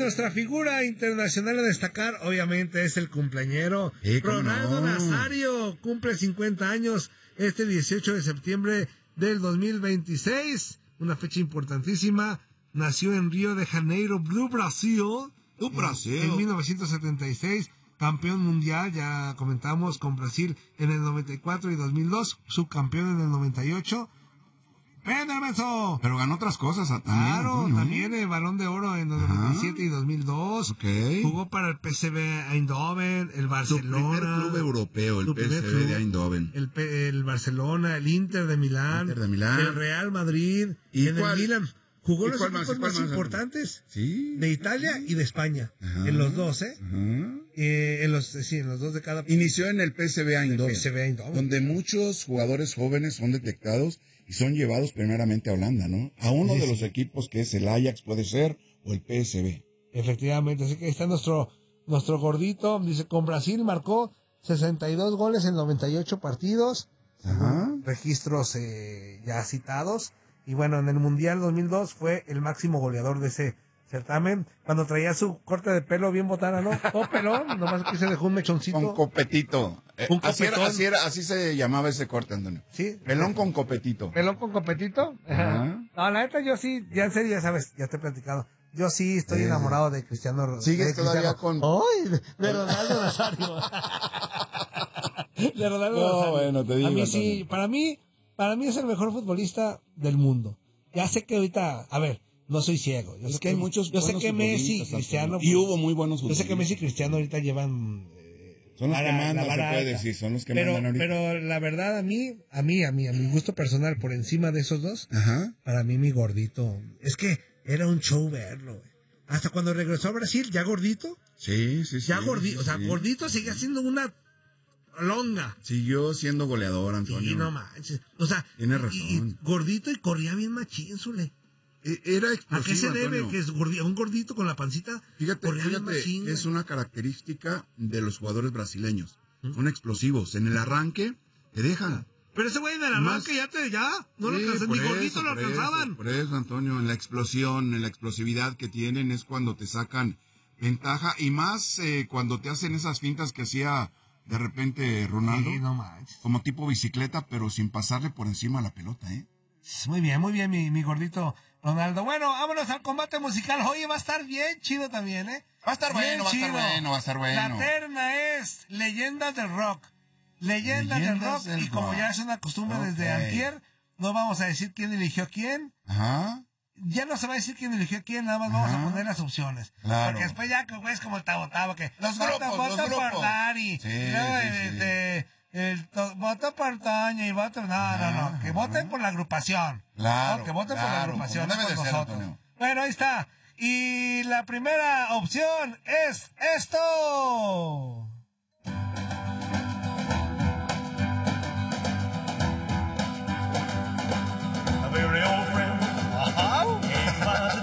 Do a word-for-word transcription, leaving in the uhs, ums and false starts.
nuestra figura internacional a destacar, obviamente, es el cumpleañero. Eh, Ronaldo no? Nazario cumple cincuenta años este dieciocho de septiembre del dos mil veintiséis. Una fecha importantísima. Nació en Río de Janeiro, Blue Brasil. Tu Brasil. En, en mil novecientos setenta y seis. Campeón mundial, ya comentamos, con Brasil en el noventa y cuatro y dos mil dos. Subcampeón en el noventa y ocho. ¡Péndame! Pero ganó otras cosas también. Claro, Antonio, ¿eh? también el Balón de Oro en el noventa y siete y dos mil dos. Okay. Jugó para el P S V Eindhoven, el Barcelona. Su primer club europeo, el Su P S V primer club, de Eindhoven. El, P- el Barcelona, el Inter de Milán. Inter de Milán. El Real Madrid. ¿Y en cuál? el Milan. Jugó ¿Y los cuál equipos más? ¿Y cuál más más? importantes Sí. de Italia y de España. Ajá. En los dos, ¿eh? Ajá. Eh, en los, sí, en los dos de cada. Inició en el P S V Eindhoven, P S V Eindhoven. donde muchos jugadores jóvenes son detectados y son llevados primeramente a Holanda, ¿no? A uno Sí, de sí. los equipos que es el Ajax, puede ser, o el P S V. Efectivamente, así que ahí está nuestro, nuestro gordito. Dice, con Brasil marcó sesenta y dos goles en noventa y ocho partidos. Ajá. Registros eh, ya citados. Y bueno, en el Mundial dos mil dos fue el máximo goleador de ese certamen. Cuando traía su corte de pelo bien botana, ¿no? Todo pelón, nomás que se dejó un mechoncito. Con copetito. Eh, Un así, era, copetón. así, era, así se llamaba ese corte, Antonio. Sí. Pelón con copetito. Pelón con copetito. Ajá. No, la neta yo sí, ya en serio, ya sabes, ya te he platicado. Yo sí estoy Eh. enamorado de Cristiano Ronaldo. ¿Sigues todavía con...? ¡Ay! De, de Ronaldo Nazario. De Ronaldo No, Nazario. bueno, te digo, A mí sí, Antonio. para mí, para mí es el mejor futbolista del mundo. Ya sé que ahorita, a ver, no soy ciego. Yo Es sé que hay muchos Yo sé buenos que Messi, futbolistas, Cristiano. Antonio. Y pues, hubo muy buenos Yo sé que futbolistas. Messi y Cristiano ahorita llevan. eh, Son los que vara- mandan, la se vara puede alta. decir, son los que pero, mandan ahorita. Pero la verdad, a mí, a mí, a mí, a mi gusto personal, por encima de esos dos, Ajá. para mí mi gordito, es que era un show verlo, güey. Hasta cuando regresó a Brasil, ya gordito, Sí, sí, sí. ya gordito, sí, o sea, sí. gordito sigue siendo una longa. Siguió siendo goleador, Antonio. Sí, no manches. O sea, Tiene y- razón. y gordito y corría bien machín, Zule. E- Era explosivo, ¿A qué se debe? Antonio. Que es gordi- un gordito con la pancita. Fíjate, corría bien fíjate, machín, es güey. una característica de los jugadores brasileños. Son explosivos. En el arranque te dejan. Pero ese güey en el arranque ya te, ya, no lo Sí, alcanzaban, por ni eso, gordito lo por eso, alcanzaban. Por eso, Antonio, en la explosión, en la explosividad que tienen es cuando te sacan ventaja. Y más eh, cuando te hacen esas fintas que hacía de repente Ronaldo. Sí, no manches. Como tipo bicicleta, pero sin pasarle por encima a la pelota, ¿eh? Muy bien, muy bien, mi, mi gordito Ronaldo. Bueno, vámonos al combate musical. Oye, va a estar bien chido también, ¿eh? Va a estar Bien bueno, va a estar chido. bueno, va a estar bueno. La terna es Leyendas del Rock. Leyendas, del Leyendas Rock. del y como rock. ya es una costumbre Ok. desde antier, no vamos a decir quién eligió quién. Ajá. Ya no se va a decir quién eligió quién, nada más vamos Ajá. a poner las opciones. Claro. Porque después ya que es como el Tabo Tabo, que Los voto- grupos, voto los por grupos. Dari, Sí, y luego, sí, este, el to- voto por Toño y voto, no, no, no, que Ajá. voten por la agrupación. Claro, ¿no? Que voten por la claro, agrupación, como no debe por de ser, nosotros. Antonio. Bueno, ahí está. Y la primera opción es esto.